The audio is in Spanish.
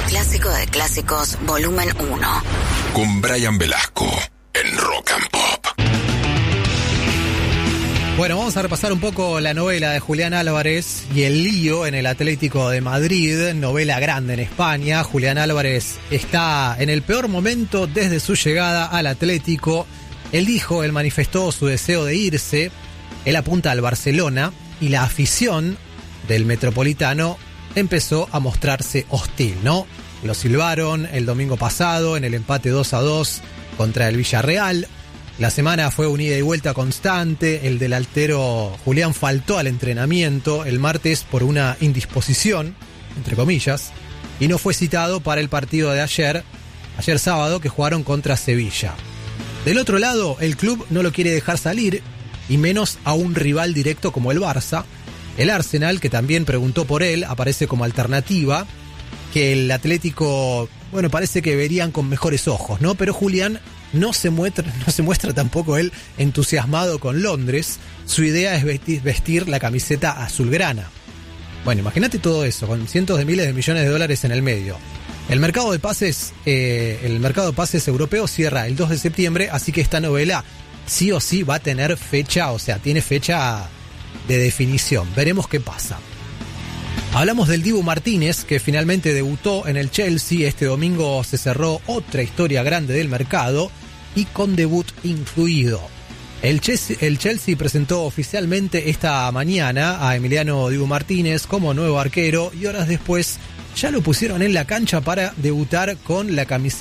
Clásico de Clásicos, volumen 1. Con Brian Velasco en Rock and Pop. Bueno, vamos a repasar un poco la novela de Julián Álvarez y el lío en el Atlético de Madrid, novela grande en España. Julián Álvarez está en el peor momento desde su llegada al Atlético. Él manifestó su deseo de irse, él apunta al Barcelona y la afición del Metropolitano empezó a mostrarse hostil, ¿no? Lo silbaron el domingo pasado en el empate 2-2 contra el Villarreal. La semana fue un ida y vuelta constante. El delantero Julián faltó al entrenamiento el martes por una indisposición, entre comillas, y no fue citado para el partido de ayer sábado, que jugaron contra Sevilla. Del otro lado, el club no lo quiere dejar salir, y menos a un rival directo como el Barça. El Arsenal, que también preguntó por él, aparece como alternativa, que el Atlético, bueno, parece que verían con mejores ojos, ¿no? Pero Julián no se muestra tampoco él entusiasmado con Londres. Su idea es vestir la camiseta azulgrana. Bueno, imagínate todo eso, con cientos de miles de millones de dólares en el medio. El mercado de pases europeo cierra el 2 de septiembre, así que esta novela sí o sí va a tener fecha, o sea, tiene fecha de definición. Veremos qué pasa. Hablamos del Dibu Martínez, que finalmente debutó en el Chelsea. Este domingo se cerró otra historia grande del mercado y con debut incluido. El Chelsea presentó oficialmente esta mañana a Emiliano Dibu Martínez como nuevo arquero y horas después ya lo pusieron en la cancha para debutar con la camiseta